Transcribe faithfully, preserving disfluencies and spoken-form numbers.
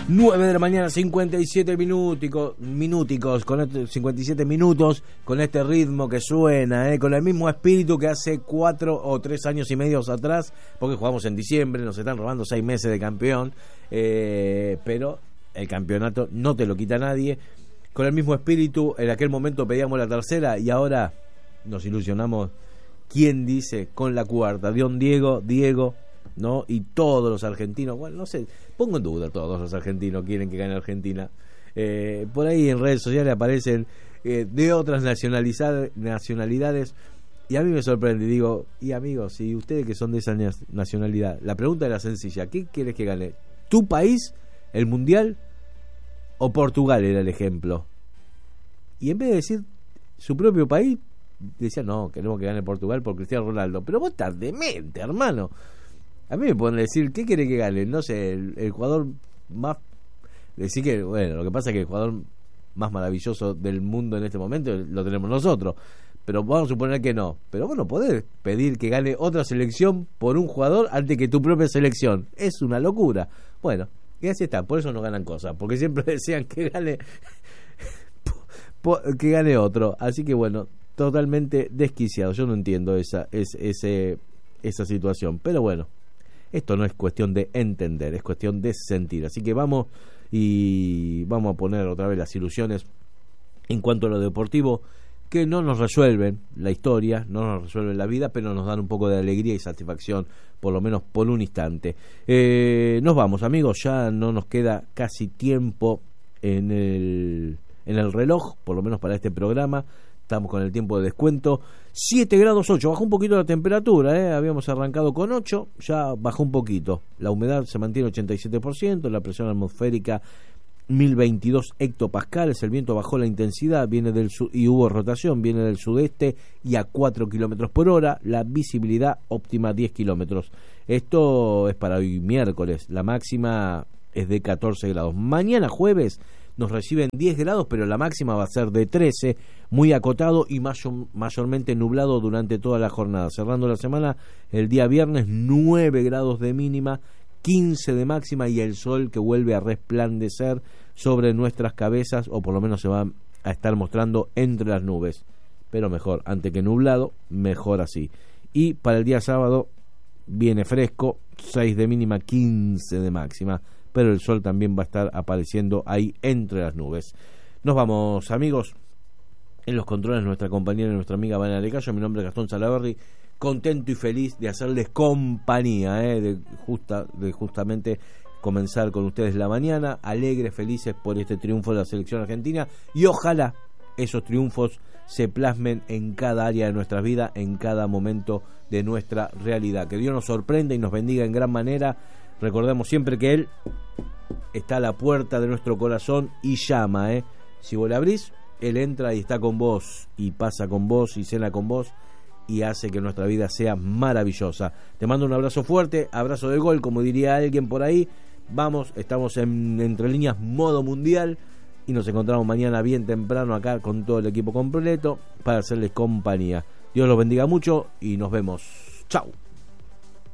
nueve de la mañana, cincuenta y siete minúticos, minúticos, con este, cincuenta y siete minutos, con este ritmo que suena, eh, con el mismo espíritu que hace cuatro o tres años y medio atrás, porque jugamos en diciembre, nos están robando seis meses de campeón, eh, pero el campeonato no te lo quita nadie. Con el mismo espíritu, en aquel momento pedíamos la tercera y ahora nos ilusionamos, ¿quién dice? Con la cuarta. Don Diego, Diego, ¿no? Y todos los argentinos, bueno, no sé, pongo en duda, todos los argentinos quieren que gane Argentina. Eh, por ahí en redes sociales aparecen eh, de otras nacionalidades y a mí me sorprende, digo, y amigos, si ustedes que son de esa nacionalidad, la pregunta era sencilla, ¿qué quieres que gane? ¿Tu país, el mundial o Portugal era el ejemplo? Y en vez de decir su propio país, decía, no, queremos que gane Portugal por Cristiano Ronaldo. Pero vos estás demente, hermano. A mí me pueden decir, ¿qué quiere que gane? No sé, el, el jugador más... Decir que, bueno, lo que pasa es que el jugador más maravilloso del mundo en este momento lo tenemos nosotros. Pero vamos a suponer que no. Pero vos no podés pedir que gane otra selección por un jugador antes que tu propia selección. Es una locura. Bueno, y así está. Por eso no ganan cosas. Porque siempre desean que gane que gane otro. Así que bueno, totalmente desquiciado. Yo no entiendo esa, es, ese, esa situación. Pero bueno, esto no es cuestión de entender, es cuestión de sentir. Así que vamos y vamos a poner otra vez las ilusiones en cuanto a lo deportivo, que no nos resuelven la historia, no nos resuelven la vida, pero nos dan un poco de alegría y satisfacción, por lo menos por un instante. Eh, nos vamos, amigos, ya no nos queda casi tiempo en el, en el reloj, por lo menos para este programa. Estamos con el tiempo de descuento. siete grados ocho, bajó un poquito la temperatura, ¿eh? Habíamos arrancado con ocho, ya bajó un poquito. La humedad se mantiene ochenta y siete por ciento, la presión atmosférica mil veintidós hectopascales, el viento bajó la intensidad, viene del su- y hubo rotación, viene del sudeste y a cuatro kilómetros por hora, la visibilidad óptima diez kilómetros. Esto es para hoy miércoles, la máxima es de catorce grados. Mañana jueves nos reciben diez grados, pero la máxima va a ser de trece, muy acotado y mayor, mayormente nublado durante toda la jornada. Cerrando la semana, el día viernes, nueve grados de mínima, quince de máxima y el sol que vuelve a resplandecer sobre nuestras cabezas, o por lo menos se va a estar mostrando entre las nubes. Pero mejor, antes que nublado, mejor así. Y para el día sábado viene fresco, seis de mínima, quince de máxima, pero el sol también va a estar apareciendo ahí entre las nubes. Nos vamos, amigos. En los controles nuestra compañera y nuestra amiga Vanessa de Cayo. Mi nombre es Gastón Salaverry, contento y feliz de hacerles compañía, eh, de, justa, de justamente comenzar con ustedes la mañana, alegres, felices por este triunfo de la selección argentina, y ojalá esos triunfos se plasmen en cada área de nuestra vida, en cada momento de nuestra realidad. Que Dios nos sorprenda y nos bendiga en gran manera. Recordemos siempre que Él está a la puerta de nuestro corazón y llama, ¿eh? Si vos le abrís, Él entra y está con vos, y pasa con vos, y cena con vos, y hace que nuestra vida sea maravillosa. Te mando un abrazo fuerte, abrazo de gol, como diría alguien por ahí. Vamos, estamos en Entre Líneas modo mundial, y nos encontramos mañana bien temprano acá con todo el equipo completo para hacerles compañía. Dios los bendiga mucho y nos vemos. Chau.